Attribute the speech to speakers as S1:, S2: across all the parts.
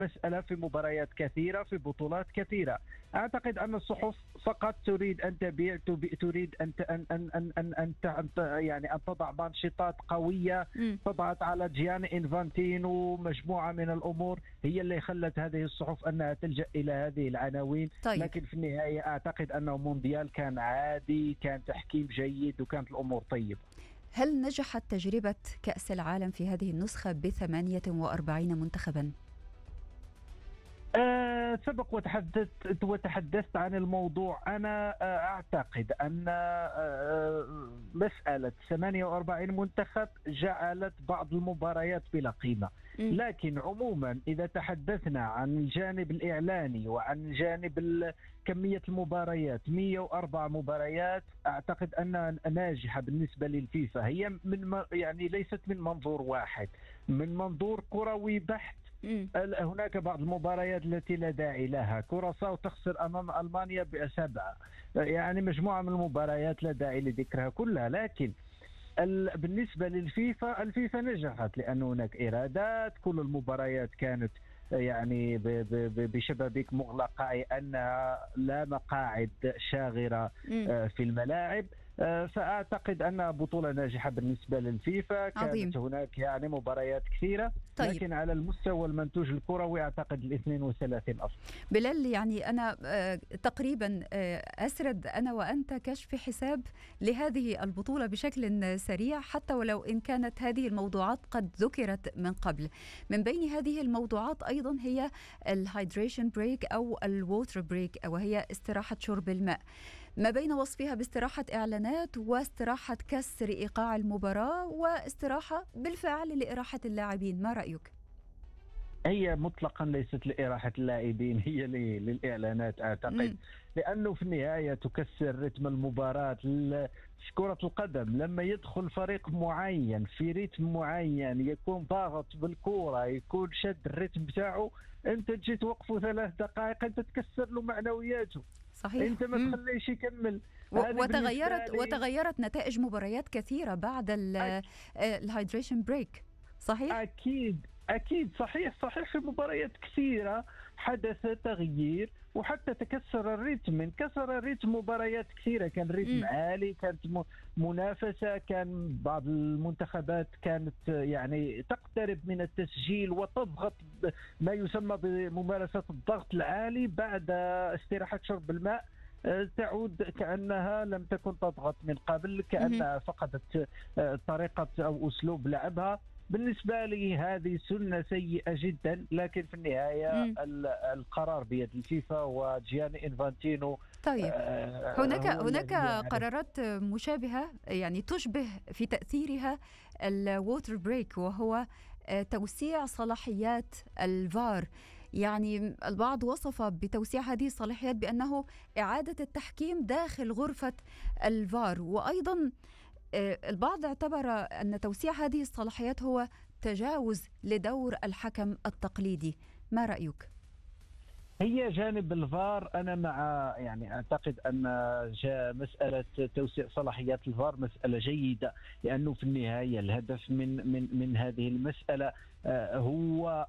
S1: مسألة في مباريات كثيرة في بطولات كثيرة. أعتقد أن الصحف فقط تريد أن تبيع، تريد أن تضع مانشيطات قوية، تضغط على جياني إنفانتينو. مجموعة من الأمور هي اللي خلت هذه الصحف أنها تلجأ إلى هذه العناوين.
S2: طيب.
S1: لكن في النهاية أعتقد أنه مونديال كان عادي، كان تحكيم جيد، وكانت الأمور طيبة.
S2: هل نجحت تجربة كأس العالم في هذه النسخة ب48 منتخباً؟
S1: سبق وتحدثت عن الموضوع. أنا أعتقد أن مسألة 48 منتخب جعلت بعض المباريات بلا قيمة. لكن عموما إذا تحدثنا عن الجانب الإعلاني وعن جانب كمية المباريات، 104 مباريات أعتقد أنها ناجحة بالنسبة للفيفا. هي ليست من منظور واحد، من منظور كروي بحت. هناك بعض المباريات التي لا داعي لها. كوراساو تخسر أمام ألمانيا ب7، مجموعة من المباريات لا داعي لذكرها كلها. لكن بالنسبة للفيفا، الفيفا نجحت لأن هناك إيرادات، كل المباريات كانت بشبابيك مغلقة، أي أنها لا مقاعد شاغرة في الملاعب. فأعتقد أنها بطولة ناجحة بالنسبة للفيفا. كانت هناك مباريات كثيرة.
S2: طيب.
S1: لكن على المستوى المنتوج الكروي أعتقد 32 أصل.
S2: بلال، أنا تقريبا أسرد أنا وأنت كشف حساب لهذه البطولة بشكل سريع، حتى ولو إن كانت هذه الموضوعات قد ذكرت من قبل. من بين هذه الموضوعات أيضا هي الهايدريشن بريك أو الووتر بريك، وهي استراحة شرب الماء، ما بين وصفها باستراحة إعلانات واستراحة كسر إيقاع المباراة واستراحة بالفعل لإراحة اللاعبين. ما رأيك؟
S1: هي مطلقا ليست لإراحة اللاعبين، هي للإعلانات أعتقد. لأنه في النهاية تكسر رتم المباراة. في كرة القدم لما يدخل فريق معين في رتم معين، يكون ضاغط بالكرة، يكون شد الرتم بتاعه، أنت تجي توقفه 3 دقائق، أنت تكسر له معنوياته.
S2: صحيح.
S1: أنت ما تخليش يكمل.
S2: وتغيرت نتائج مباريات كثيرة بعد الهايدريشن بريك. صحيح؟
S1: أكيد صحيح. في مباريات كثيرة حدث تغيير وحتى تكسر الريتم. انكسر الريتم مباريات كثيرة، كان ريتم عالي، كانت منافسة، كان بعض المنتخبات كانت تقترب من التسجيل وتضغط، ما يسمى بممارسة الضغط العالي. بعد استراحة شرب الماء تعود كأنها لم تكن تضغط من قبل، كأنها فقدت طريقة أو أسلوب لعبها. بالنسبة لي هذه سنة سيئة جدا، لكن في النهاية القرار بيد الفيفا وجياني إنفانتينو.
S2: طيب، هناك قرارات مشابهة تشبه في تأثيرها الووتر بريك، وهو توسيع صلاحيات الفار. البعض وصف بتوسيع هذه الصلاحيات بأنه إعادة التحكيم داخل غرفة الفار، وأيضا البعض اعتبر أن توسيع هذه الصلاحيات هو تجاوز لدور الحكم التقليدي. ما رأيك؟
S1: هي جانب الفار أنا مع، أعتقد أن مسألة توسيع صلاحيات الفار مسألة جيدة، لأنه في النهاية الهدف من هذه المسألة هو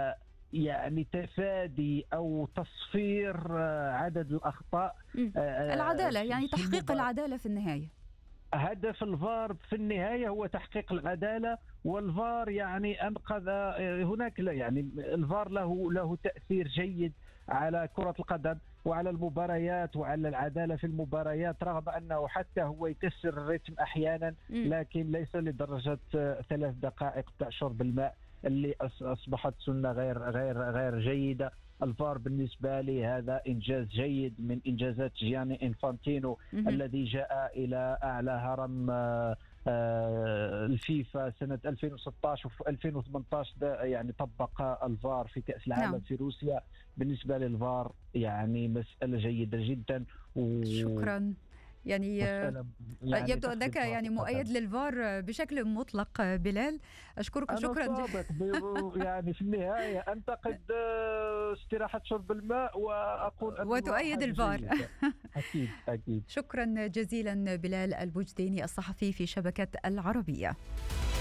S1: تفادي أو تصفير عدد الأخطاء.
S2: العدالة، تحقيق العدالة في النهاية.
S1: هدف الفار في النهاية هو تحقيق العدالة، والفار أنقذ. هناك الفار له تأثير جيد على كرة القدم وعلى المباريات وعلى العدالة في المباريات، رغم أنه حتى هو يكسر الرتم أحيانا، لكن ليس لدرجة 3 دقائق تاع شرب الماء اللي أصبحت سنة غير جيدة. الفار بالنسبة لي هذا إنجاز جيد من إنجازات جياني إنفانتينو الذي جاء إلى أعلى هرم الفيفا سنة 2016 وفي 2018 طبق الفار في كأس العالم في روسيا. بالنسبة للفار مسألة جيدة جدا.
S2: شكرا. يبدو أنك مؤيد للفار بشكل مطلق. بلال، أشكرك شكرا.
S1: أنا صادق في النهاية أنتقد استراحة شرب الماء وأقول
S2: وتؤيد الفار.
S1: أكيد.
S2: شكرا جزيلا بلال البجديني الصحفي في شبكة العربية.